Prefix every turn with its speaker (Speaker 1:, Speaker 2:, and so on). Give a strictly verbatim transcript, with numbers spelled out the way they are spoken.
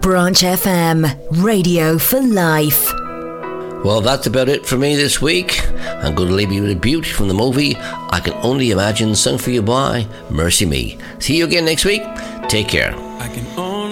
Speaker 1: Branch F M, radio for life.
Speaker 2: Well, that's about it for me this week. I'm going to leave you with a beaut from the movie I Can Only Imagine, sung for you by Mercy Me. See you again next week. Take care.
Speaker 3: I can